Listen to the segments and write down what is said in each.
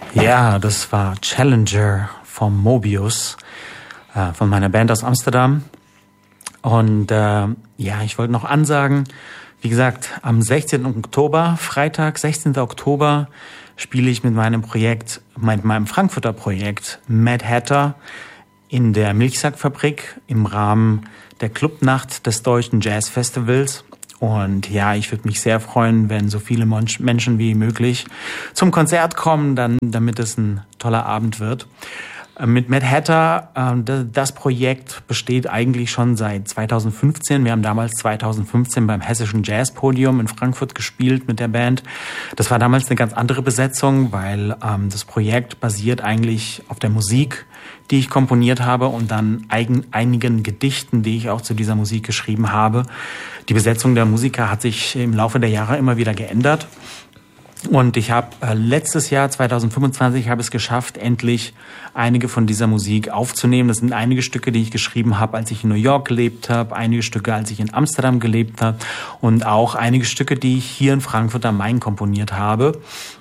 Ja, das war Challenger vom Mobius, von meiner Band aus Amsterdam. Und ich wollte noch ansagen, wie gesagt, am 16. Oktober, Freitag, 16. Oktober, spiele ich mit meinem Frankfurter Projekt Mad Hatter in der Milchsackfabrik im Rahmen der Clubnacht des Deutschen Jazzfestivals. Und ja, ich würde mich sehr freuen, wenn so viele Menschen wie möglich zum Konzert kommen, damit es ein toller Abend wird. Mit Mad Hatter, das Projekt besteht eigentlich schon seit 2015. Wir haben damals 2015 beim Hessischen Jazzpodium in Frankfurt gespielt mit der Band. Das war damals eine ganz andere Besetzung, weil das Projekt basiert eigentlich auf der Musik, die ich komponiert habe und dann einigen Gedichten, die ich auch zu dieser Musik geschrieben habe. Die Besetzung der Musiker hat sich im Laufe der Jahre immer wieder geändert. Und ich habe letztes Jahr, 2025, habe es geschafft, endlich einige von dieser Musik aufzunehmen. Das sind einige Stücke, die ich geschrieben habe, als ich in New York gelebt habe, einige Stücke, als ich in Amsterdam gelebt habe und auch einige Stücke, die ich hier in Frankfurt am Main komponiert habe.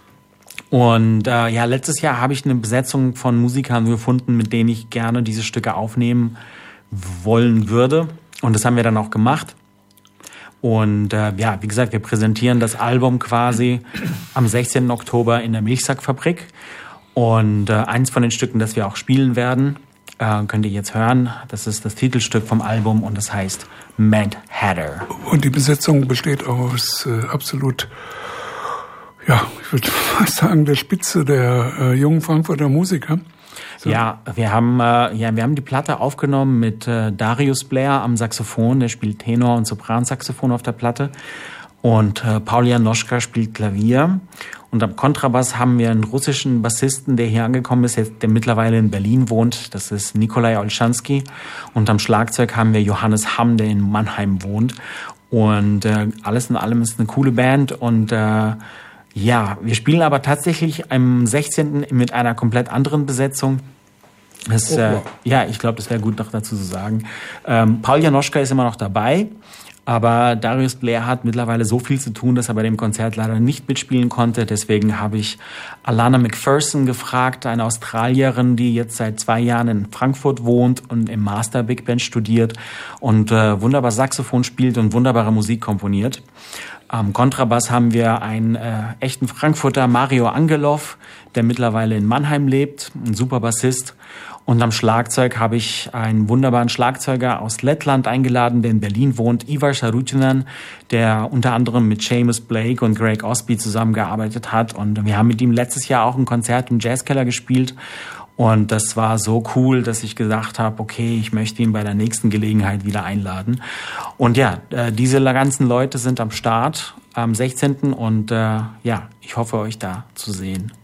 Und letztes Jahr habe ich eine Besetzung von Musikern gefunden, mit denen ich gerne diese Stücke aufnehmen wollen würde. Und das haben wir dann auch gemacht. Und wie gesagt, wir präsentieren das Album quasi am 16. Oktober in der Milchsackfabrik. Und eins von den Stücken, das wir auch spielen werden, könnt ihr jetzt hören. Das ist das Titelstück vom Album und das heißt Mad Hatter. Und die Besetzung besteht aus absolut, ich würde fast sagen, der Spitze der jungen Frankfurter Musiker. So. Ja, wir haben die Platte aufgenommen mit Darius Blair am Saxophon, der spielt Tenor- und Sopransaxophon auf der Platte. Und Paul Janoschka spielt Klavier. Und am Kontrabass haben wir einen russischen Bassisten, der hier angekommen ist, der mittlerweile in Berlin wohnt. Das ist Nikolai Olschanski. Und am Schlagzeug haben wir Johannes Hamm, der in Mannheim wohnt. Und alles in allem ist eine coole Band. Und wir spielen aber tatsächlich am 16. mit einer komplett anderen Besetzung. Ich glaube, das wäre gut noch dazu zu sagen. Paul Janoschka ist immer noch dabei, aber Darius Blair hat mittlerweile so viel zu tun, dass er bei dem Konzert leider nicht mitspielen konnte. Deswegen habe ich Alana McPherson gefragt, eine Australierin, die jetzt seit 2 Jahren in Frankfurt wohnt und im Master Big Band studiert und wunderbar Saxophon spielt und wunderbare Musik komponiert. Am Kontrabass haben wir einen echten Frankfurter, Mario Angelov, der mittlerweile in Mannheim lebt, ein super Bassist. Und am Schlagzeug habe ich einen wunderbaren Schlagzeuger aus Lettland eingeladen, der in Berlin wohnt, Ivar Sarutinan, der unter anderem mit Seamus Blake und Greg Osby zusammengearbeitet hat. Und wir haben mit ihm letztes Jahr auch ein Konzert im Jazzkeller gespielt. Und das war so cool, dass ich gesagt habe, okay, ich möchte ihn bei der nächsten Gelegenheit wieder einladen. Und diese ganzen Leute sind am Start am 16. Und ich hoffe, euch da zu sehen.